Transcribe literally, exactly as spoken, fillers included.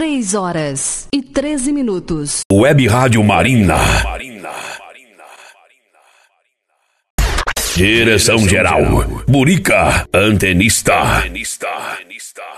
três horas e treze minutos. Web Rádio Marina. Direção geral, Burica, antenista.